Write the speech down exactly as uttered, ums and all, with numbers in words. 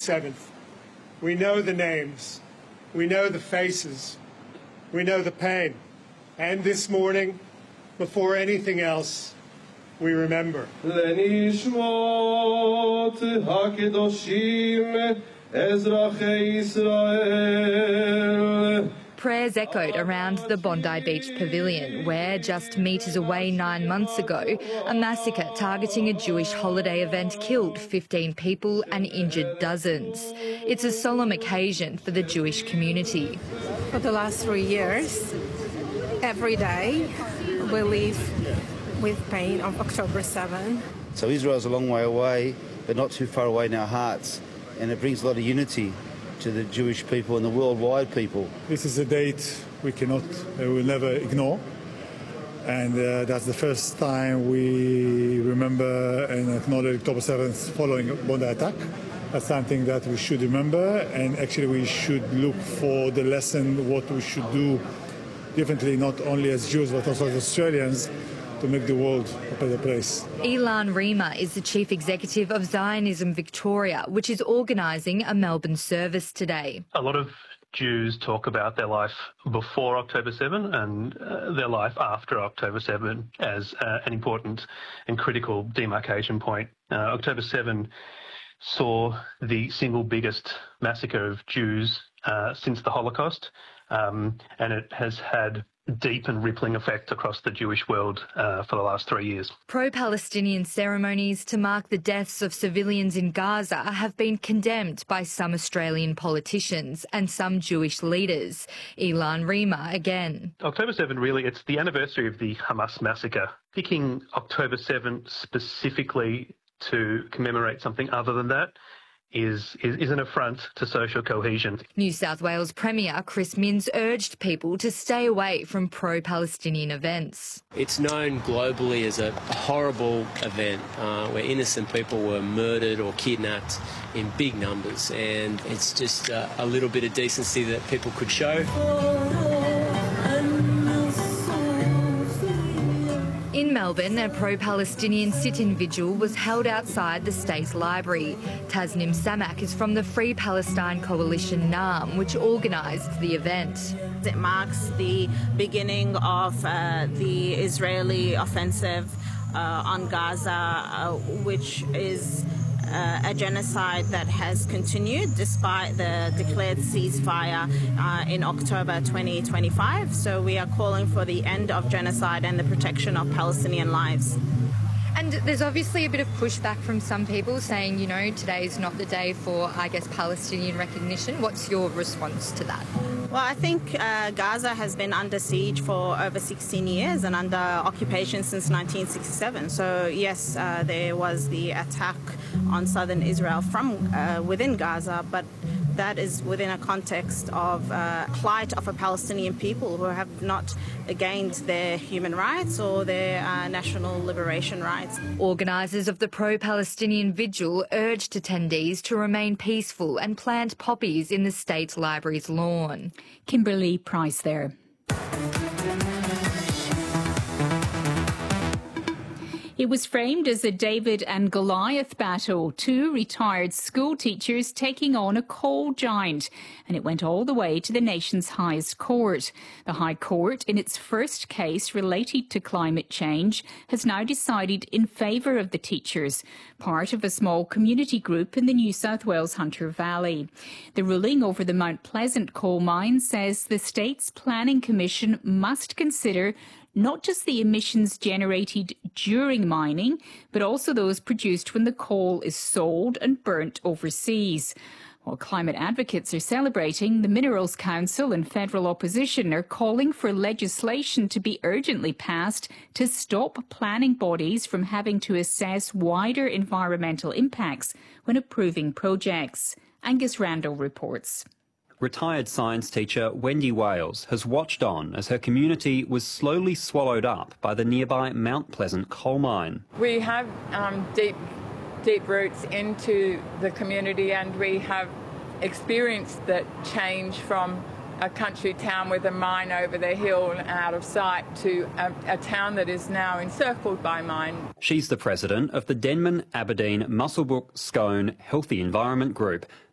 seventh. We know the names, we know the faces, we know the pain. And this morning, before anything else, we remember. Prayers echoed around the Bondi Beach Pavilion, where just metres away nine months ago, a massacre targeting a Jewish holiday event killed fifteen people and injured dozens. It's a solemn occasion for the Jewish community. For the last three years, every day we live with pain of October seventh. So Israel's a long way away, but not too far away in our hearts, and it brings a lot of unity to the Jewish people and the worldwide people. This is a date we cannot, uh, will never ignore, and uh, that's the first time we remember and acknowledge October seventh following Bondi attack. That's something that we should remember, and actually we should look for the lesson, what we should do differently, not only as Jews but also as Australians, to make the world a better place. Ilan Rima is the Chief Executive of Zionism Victoria, which is organising a Melbourne service today. A lot of Jews talk about their life before October seventh and uh, their life after October seventh as uh, an important and critical demarcation point. Uh, October seventh saw the single biggest massacre of Jews uh, since the Holocaust, um, and it has had deep and rippling effect across the Jewish world uh, for the last three years. Pro-Palestinian ceremonies to mark the deaths of civilians in Gaza have been condemned by some Australian politicians and some Jewish leaders. Ilan Rima again. October seventh, really, it's the anniversary of the Hamas massacre. Picking October seventh specifically to commemorate something other than that Is, is, is an affront to social cohesion. New South Wales Premier Chris Minns urged people to stay away from pro-Palestinian events. It's known globally as a horrible event uh, where innocent people were murdered or kidnapped in big numbers, and it's just uh, a little bit of decency that people could show. In Melbourne, a pro-Palestinian sit-in vigil was held outside the State Library. Tasnim Samak is from the Free Palestine Coalition NAM, which organised the event. It marks the beginning of uh, the Israeli offensive uh, on Gaza, uh, which is Uh, a genocide that has continued despite the declared ceasefire uh, in October twenty twenty-five. So we are calling for the end of genocide and the protection of Palestinian lives. And there's obviously a bit of pushback from some people saying, you know, today is not the day for, I guess, Palestinian recognition. What's your response to that? Well, I think uh, Gaza has been under siege for over sixteen years and under occupation since nineteen sixty-seven. So, yes, uh, there was the attack on southern Israel from uh, within Gaza, but that is within a context of uh, plight of a Palestinian people who have not gained their human rights or their uh, national liberation rights. Organisers of the pro-Palestinian vigil urged attendees to remain peaceful and plant poppies in the State Library's lawn. Kimberly Price there. It was framed as a David and Goliath battle, two retired school teachers taking on a coal giant, and it went all the way to the nation's highest court. The High Court, in its first case related to climate change, has now decided in favour of the teachers, part of a small community group in the New South Wales Hunter Valley. The ruling over the Mount Pleasant coal mine says the state's Planning Commission must consider not just the emissions generated during mining, but also those produced when the coal is sold and burnt overseas. While climate advocates are celebrating, the Minerals Council and federal opposition are calling for legislation to be urgently passed to stop planning bodies from having to assess wider environmental impacts when approving projects. Angus Randall reports. Retired science teacher Wendy Wales has watched on as her community was slowly swallowed up by the nearby Mount Pleasant coal mine. We have um, deep, deep roots into the community, and we have experienced that change from a country town with a mine over the hill and out of sight to a, a town that is now encircled by mine. She's the president of the Denman Aberdeen Muswellbrook Scone Healthy Environment Group.